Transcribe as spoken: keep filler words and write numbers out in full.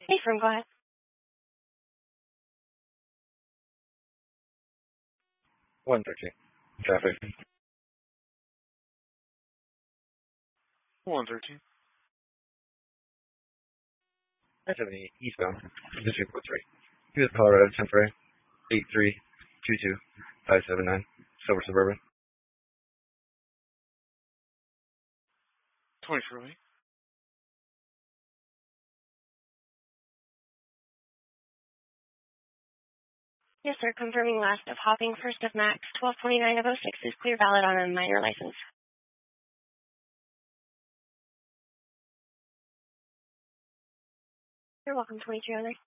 Hey, from go ahead. one thirteen. Traffic. one thirteen. I seventy eastbound. District Woods right. U S Colorado temporary. eight three two two five seven nine. Silver Suburban. twenty Shirley. Yes, sir. Confirming last of hopping, first of max, twelve twenty-nine of oh six is clear, valid on a minor license. You're welcome, twenty-two oh nine.